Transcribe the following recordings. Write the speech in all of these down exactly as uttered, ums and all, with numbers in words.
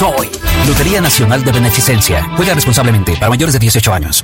Hoy, Lotería Nacional de Beneficencia. Juega responsablemente para mayores de dieciocho años.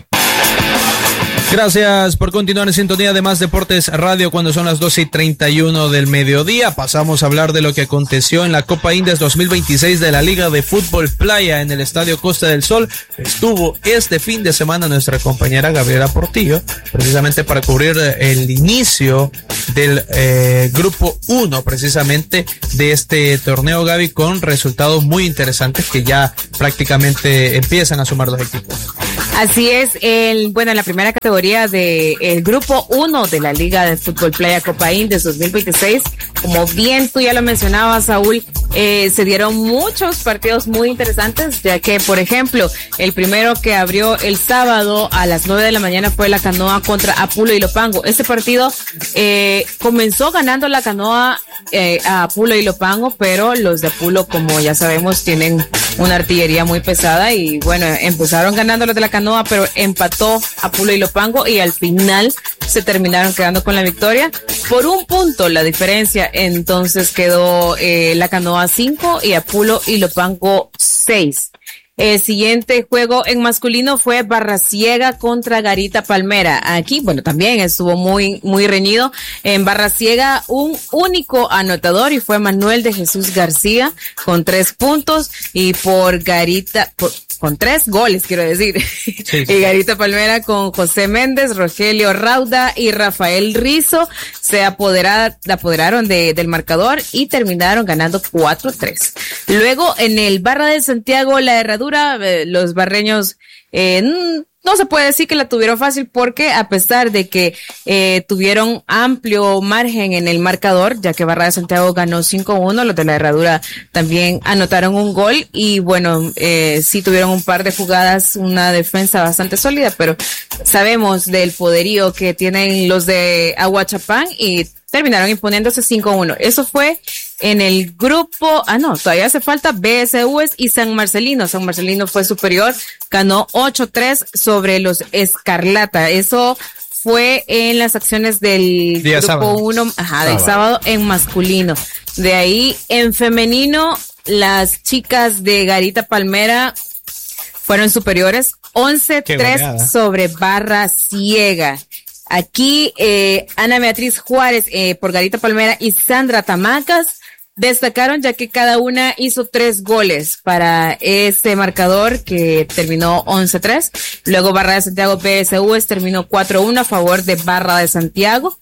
Gracias por continuar en sintonía de Más Deportes Radio cuando son las doce y treinta y uno del mediodía. Pasamos a hablar de lo que aconteció en la Copa Indes dos mil veintiséis de la Liga de Fútbol Playa en el Estadio Costa del Sol. Estuvo este fin de semana nuestra compañera Gabriela Portillo, precisamente para cubrir el inicio del eh, grupo uno, precisamente de este torneo, Gaby, con resultados muy interesantes que ya prácticamente empiezan a sumar los equipos. Así es, el bueno, en la primera categoría de el grupo uno de la Liga de Fútbol Playa Copa Indes dos mil veintiséis, como bien tú ya lo mencionabas, Saúl, eh, se dieron muchos partidos muy interesantes, ya que, por ejemplo, el primero que abrió el sábado a las nueve de la mañana fue la Canoa contra Apulo y Lopango. Este partido eh, comenzó ganando la Canoa eh, a Apulo y Lopango, pero los de Apulo, como ya sabemos, tienen una artillería muy pesada y bueno, empezaron ganando los de la Canoa, pero empató Apulo y Lopango y al final se terminaron quedando con la victoria por un punto la diferencia. Entonces quedó eh, la Canoa cinco y Apulo y Lopango seis. El siguiente juego en masculino fue Barraciega contra Garita Palmera. Aquí, bueno, también estuvo muy, muy reñido. En Barraciega, un único anotador y fue Manuel de Jesús García con tres puntos y por Garita, por, con tres goles, quiero decir. Sí, sí. Y Garita Palmera con José Méndez, Rogelio Rauda y Rafael Rizo se apoderaron, apoderaron de, del marcador y terminaron ganando cuatro tres. Luego, en el Barra de Santiago, la Herradura, los barreños eh, no se puede decir que la tuvieron fácil porque a pesar de que eh, tuvieron amplio margen en el marcador, ya que Barra de Santiago ganó cinco uno, los de la Herradura también anotaron un gol y bueno, eh, sí tuvieron un par de jugadas, una defensa bastante sólida, pero sabemos del poderío que tienen los de Aguachapán y terminaron imponiéndose cinco uno. Eso fue en el grupo, ah no, todavía hace falta B S U S y San Marcelino. San Marcelino fue superior, ganó ocho tres sobre los Escarlata. Eso fue en las acciones del Día grupo uno, ajá, del sábado en masculino. De ahí en femenino, las chicas de Garita Palmera fueron superiores, once tres sobre Barraciega. Aquí, eh, Ana Beatriz Juárez, eh, por Garita Palmera y Sandra Tamacas destacaron ya que cada una hizo tres goles para ese marcador que terminó once tres. Luego Barra de Santiago P S U S terminó cuatro uno a favor de Barra de Santiago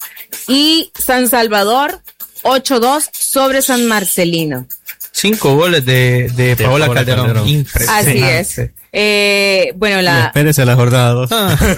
y San Salvador ocho dos sobre San Marcelino. Cinco goles de, de, de Paola Calderón. Calderón. Impresionante. Así es. Eh, bueno, la... Espérese la jornada dos.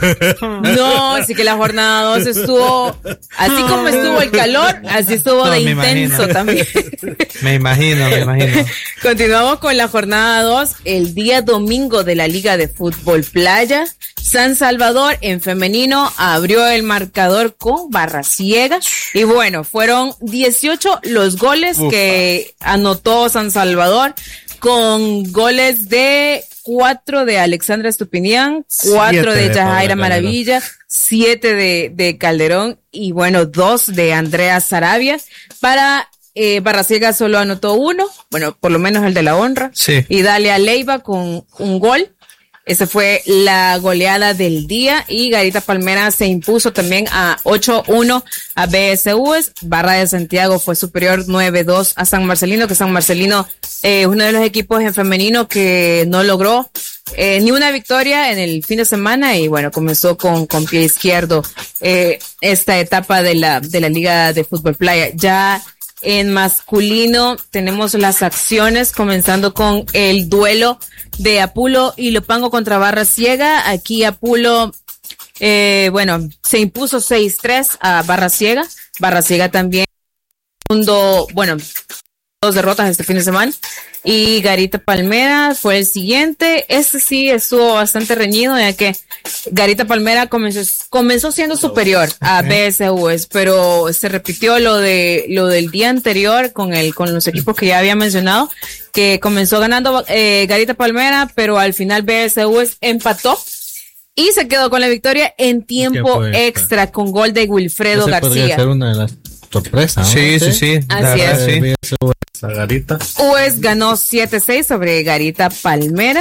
No, así que la jornada dos estuvo, así como estuvo el calor, así estuvo no, de intenso imagino. También. Me imagino, me imagino. Continuamos con la jornada dos, el día domingo de la Liga de Fútbol Playa. San Salvador en femenino abrió el marcador con Barraciega y bueno, fueron dieciocho los goles Ufa. que anotó San Salvador con goles de cuatro de Alexandra Estupinián, cuatro de, de Yajaira Maravilla, siete de, de Calderón y bueno, dos de Andrea Sarabia. Para eh, Barraciega solo anotó uno, bueno, por lo menos el de la honra, sí. Y Dalia Leiva con un gol. Esa fue la goleada del día y Garita Palmera se impuso también a ocho uno a B S U S. Barra de Santiago fue superior nueve dos a San Marcelino, que San Marcelino es eh, uno de los equipos en femenino que no logró eh, ni una victoria en el fin de semana y bueno, comenzó con, con pie izquierdo eh, esta etapa de la, de la Liga de Fútbol Playa. Ya en masculino tenemos las acciones comenzando con el duelo de Apulo y Lopango contra Barraciega. Aquí Apulo, eh, bueno, se impuso seis tres a Barraciega. Barraciega también, segundo, bueno, dos derrotas este fin de semana. Y Garita Palmera fue el siguiente. Este sí estuvo bastante reñido, ya que Garita Palmera comenzó, comenzó siendo superior a B S U S, pero se repitió lo de lo del día anterior con el con los equipos que ya había mencionado, que comenzó ganando eh, Garita Palmera, pero al final B S U S empató y se quedó con la victoria en tiempo extra, extra con gol de Wilfredo Ese García. Podría ser una de las sorpresas, ¿no? Sí, sí, sí. Así es. Sí. a Garita. U E S ganó siete seis sobre Garita Palmera.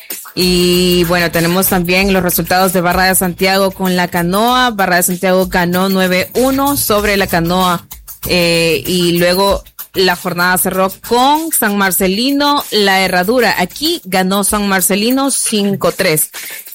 Y bueno, tenemos también los resultados de Barra de Santiago con la Canoa. Barra de Santiago ganó nueve uno sobre la Canoa. Eh, y luego la jornada cerró con San Marcelino, La Herradura. Aquí ganó San Marcelino cinco tres.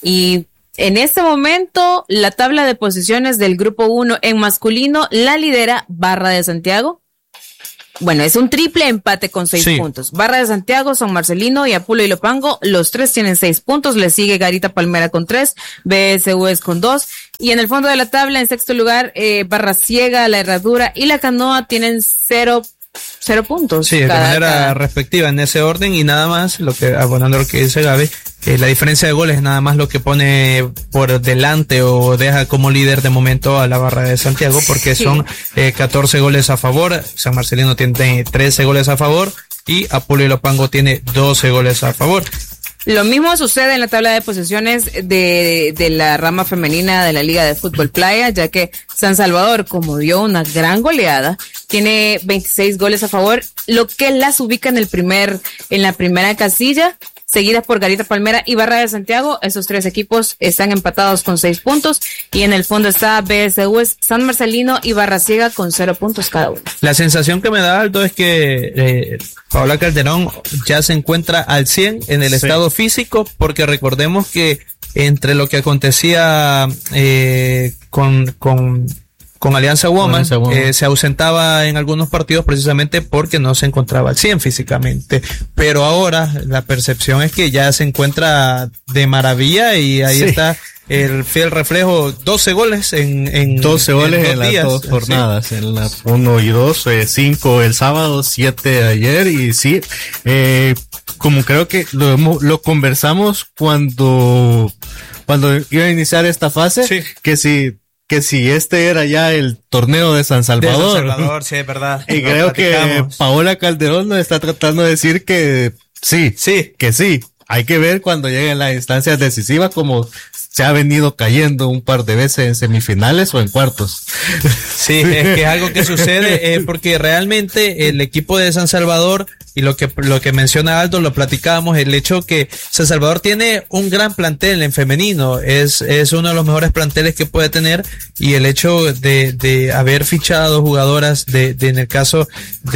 Y en este momento, la tabla de posiciones del grupo uno en masculino la lidera Barra de Santiago. Bueno, es un triple empate con seis sí. puntos. Barra de Santiago, San Marcelino y Apulo y Lopango, los tres tienen seis puntos. Le sigue Garita Palmera con tres, B S U E S con dos. Y en el fondo de la tabla, en sexto lugar, eh, Barra Ciega, La Herradura y La Canoa tienen cero Cero puntos. Sí, de cada, manera cada... respectiva en ese orden, y nada más, lo que, abonando lo que dice Gaby, eh, la diferencia de goles es nada más lo que pone por delante o deja como líder de momento a la Barra de Santiago, porque sí. son eh, catorce goles a favor, San Marcelino tiene trece goles a favor y Apulo y Lopango tiene doce goles a favor. Lo mismo sucede en la tabla de posiciones de, de la rama femenina de la Liga de Fútbol Playa, ya que San Salvador, como dio una gran goleada, tiene veintiséis goles a favor, lo que las ubica en el primer, en la primera casilla, seguidas por Garita Palmera y Barra de Santiago. Esos tres equipos están empatados con seis puntos, y en el fondo está B S U E S, San Marcelino y Barra Ciega con cero puntos cada uno. La sensación que me da, Aldo, es que eh, Paola Calderón ya se encuentra al cien en el sí. estado físico, porque recordemos que entre lo que acontecía eh, con, con con Alianza Woman, eh, se ausentaba en algunos partidos precisamente porque no se encontraba al cien físicamente, pero ahora la percepción es que ya se encuentra de maravilla, y ahí sí. está el fiel reflejo, doce goles en, en doce goles en, en las días. dos jornadas, sí. en las uno y dos, eh, cinco el sábado, siete ayer, y sí, eh, como creo que lo hemos, lo conversamos cuando, cuando iba a iniciar esta fase, sí. que si que si este era ya el torneo de San Salvador. De San Salvador, sí, es verdad. Y creo que Paola Calderón nos está tratando de decir que sí, sí, que sí. Hay que ver cuando lleguen las instancias decisivas, como se ha venido cayendo un par de veces en semifinales o en cuartos. Sí, es que es algo que sucede, eh, porque realmente el equipo de San Salvador, y lo que lo que menciona Aldo, lo platicábamos, el hecho que San Salvador tiene un gran plantel en femenino, es es uno de los mejores planteles que puede tener, y el hecho de de haber fichado jugadoras de, de en el caso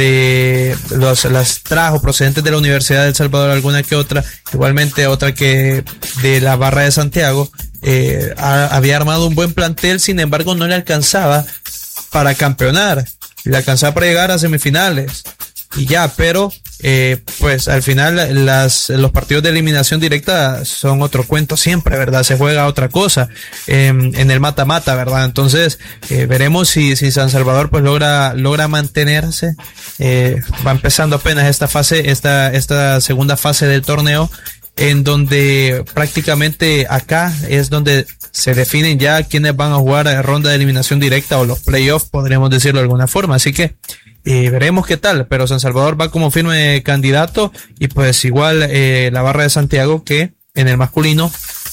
de los las trajo procedentes de la Universidad de El Salvador, alguna que otra, igualmente otra que de la Barra de Santiago, eh, a, había armado un buen plantel, sin embargo no le alcanzaba para campeonar, le alcanzaba para llegar a semifinales y ya, pero eh, pues al final las los partidos de eliminación directa son otro cuento siempre, ¿verdad? Se juega otra cosa eh, en el mata-mata, ¿verdad? Entonces eh, veremos si si San Salvador pues logra logra mantenerse. Eh, va empezando apenas esta fase, esta esta segunda fase del torneo, en donde prácticamente acá es donde se definen ya quiénes van a jugar a ronda de eliminación directa o los playoffs, podríamos decirlo de alguna forma. Así que eh, veremos qué tal, pero San Salvador va como firme candidato, y pues igual eh, la Barra de Santiago, que en el masculino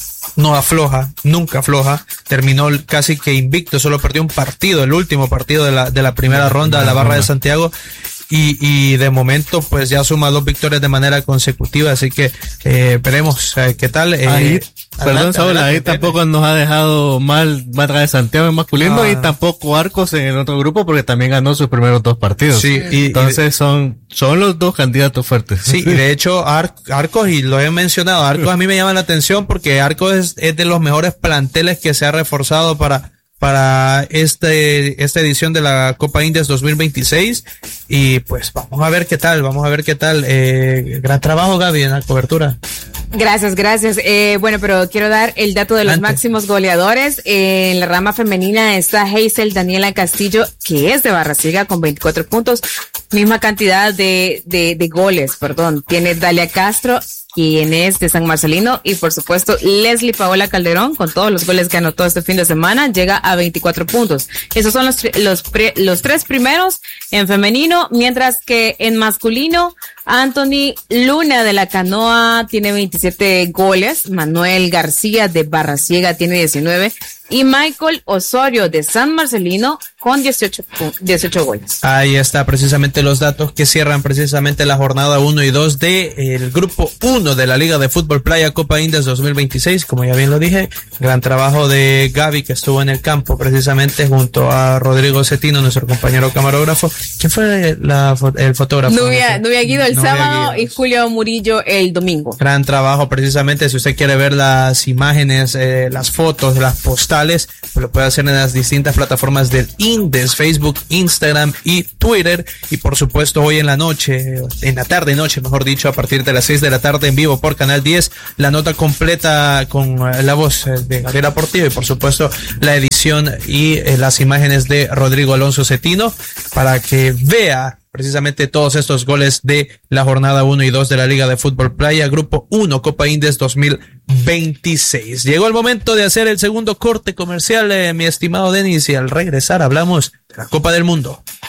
no afloja, nunca afloja, terminó casi que invicto, solo perdió un partido, el último partido de la de la primera ronda de la Barra de Santiago. Y, y de momento pues ya suma dos victorias de manera consecutiva, así que eh, veremos eh, qué tal. Eh, ahí, perdón, Saúl, ahí tampoco nos ha dejado mal Barra de Santiago en masculino, ah. y tampoco Arcos en el otro grupo, porque también ganó sus primeros dos partidos. Sí, y, entonces y, son son los dos candidatos fuertes. Sí, y de hecho Ar, Arcos, y lo he mencionado, Arcos a mí me llama la atención porque Arcos es, es de los mejores planteles que se ha reforzado para para este esta edición de la Copa Indies dos mil veintiséis, y pues vamos a ver qué tal, vamos a ver qué tal. Eh, gran trabajo, Gaby, en la cobertura. Gracias, gracias. Eh, bueno, pero quiero dar el dato de los Antes. máximos goleadores. Eh, en la rama femenina está Hazel Daniela Castillo, que es de Barra Ciega, con veinticuatro puntos. Misma cantidad de, de, de goles, perdón. Tiene Dalia Castro, quien es de San Marcelino, y por supuesto Leslie Paola Calderón, con todos los goles que anotó este fin de semana, llega a veinticuatro puntos. Esos son los, los, pre, los tres primeros en femenino, mientras que en masculino, Anthony Luna de la Canoa tiene veintisiete goles, Manuel García de Barra Ciega tiene diecinueve, y Michael Osorio de San Marcelino con dieciocho, dieciocho goles. Ahí está precisamente los datos que cierran precisamente la jornada uno y dos del grupo uno de la Liga de Fútbol Playa Copa Indes dos mil veintiséis. Como ya bien lo dije, gran trabajo de Gaby, que estuvo en el campo precisamente junto a Rodrigo Cetino, nuestro compañero camarógrafo. ¿Quién fue la, el fotógrafo? Nubia, Nubia Guido el Nubia sábado Guido. Y Julio Murillo el domingo. Gran trabajo precisamente. Si usted quiere ver las imágenes, eh, las fotos, las postales, pues lo puede hacer en las distintas plataformas del Indes, Facebook, Instagram y Twitter. Y por supuesto hoy en la noche, en la tarde noche mejor dicho, a partir de las seis de la tarde en vivo por Canal diez, la nota completa con la voz de Gabriela Portillo y por supuesto la edición y eh, las imágenes de Rodrigo Alonso Cetino, para que vea precisamente todos estos goles de la jornada uno y dos de la Liga de Fútbol Playa, Grupo uno, Copa Indes dos mil veintiséis. Llegó el momento de hacer el segundo corte comercial, eh, mi estimado Denis, y al regresar hablamos de la Copa del Mundo.